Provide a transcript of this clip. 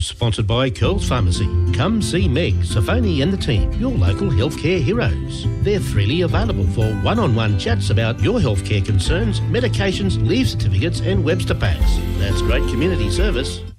Sponsored by Curls Pharmacy. Come see Meg, Safoni and the team, your local healthcare heroes. They're freely available for one-on-one chats about your healthcare concerns, medications, leave certificates and Webster packs. That's great community service.